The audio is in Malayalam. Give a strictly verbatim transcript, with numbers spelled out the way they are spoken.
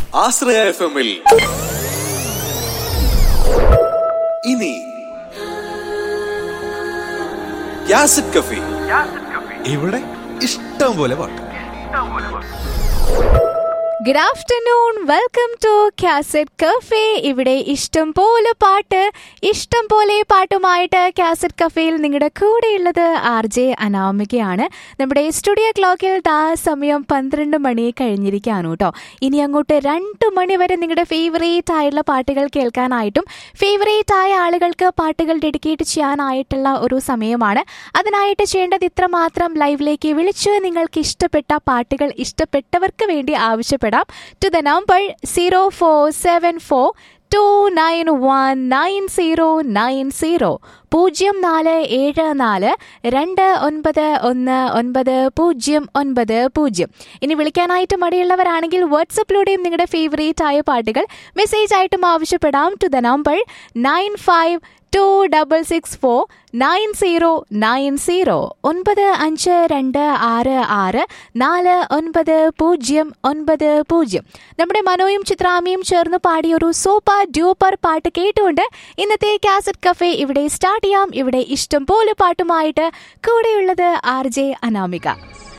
ആശ്രയ എഫ് എമ്മിൽ ഇനി കാസറ്റ് കഫേ. ഇവിടെ ഇഷ്ടം പോലെ പാട്ട്. Good afternoon, welcome to cassette cafe. ഇവിടെ ഇഷ്ടം പോലെ പാട്ട്, ഇഷ്ടം പോലെ പാട്ടുമായിട്ട് കാസറ്റ് കഫേയിൽ നിങ്ങളുടെ കൂടെയുള്ളത് ആർ ജെ അനാമികയാണ്. നമ്മുടെ സ്റ്റുഡിയോ ക്ലോക്കിൽ ദാ സമയം പന്ത്രണ്ട് മണി കഴിഞ്ഞിരിക്കുകയാണ് കേട്ടോ. ഇനി അങ്ങോട്ട് രണ്ട് മണി വരെ നിങ്ങളുടെ ഫേവറേറ്റ് ആയിട്ടുള്ള പാട്ടുകൾ കേൾക്കാനായിട്ടും ഫേവറേറ്റ് ആയ ആളുകൾക്ക് പാട്ടുകൾ ഡെഡിക്കേറ്റ് ചെയ്യാനായിട്ടുള്ള ഒരു സമയമാണ്. അതിനായിട്ട് ചെയ്യേണ്ടത് ഇത്ര മാത്രം: ലൈവിലേക്ക് വിളിച്ച് നിങ്ങൾക്ക് ഇഷ്ടപ്പെട്ട പാട്ടുകൾ ഇഷ്ടപ്പെട്ടവർക്ക് വേണ്ടി ആവശ്യപ്പെടാം. To the number zero four seven four two nine one nine zero nine zero പൂജ്യം നാല് ഏഴ് നാല് രണ്ട് ഒൻപത് ഒന്ന് ഒൻപത് പൂജ്യം ഒൻപത് പൂജ്യം. ഇനി വിളിക്കാനായിട്ട് മടിയുള്ളവരാണെങ്കിൽ വാട്സപ്പിലൂടെയും നിങ്ങളുടെ ഫേവറേറ്റ് ആയ പാട്ടുകൾ മെസ്സേജ് ആയിട്ടും ആവശ്യപ്പെടാം. To the number nine five to double six four nine zero nine zero ഒൻപത് അഞ്ച് രണ്ട് ആറ് ആറ് നാല് ഒൻപത് പൂജ്യം ഒൻപത് പൂജ്യം. നമ്മുടെ മനോയും ചിത്രാമിയും ചേർന്ന് പാടിയ ഒരു സൂപ്പർ ഡ്യൂപ്പർ പാട്ട് കേട്ടുകൊണ്ട് ഇന്നത്തെ കാസറ്റ് കഫേ ഇവിടെ സ്റ്റാർട്ട് ചെയ്യാം. ഇവിടെ ഇഷ്ടം പോലെ പാട്ടുമായിട്ട് കൂടെയുള്ളത് ആർ ജെ അനാമിക.